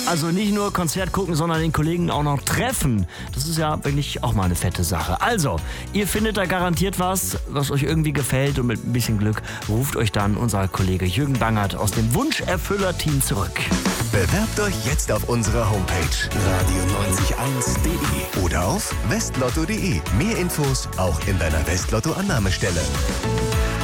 Also nicht nur Konzert gucken, sondern den Kollegen auch noch treffen. Das ist ja wirklich auch mal eine fette Sache. Also, ihr findet da garantiert was euch irgendwie gefällt und mit ein bisschen Glück ruft euch dann unser Kollege Jürgen Bangert aus dem Wunscherfüller-Team zurück. Bewerbt euch jetzt auf unserer Homepage radio901.de oder auf westlotto.de. Mehr Infos auch in deiner Westlotto-Annahmestelle.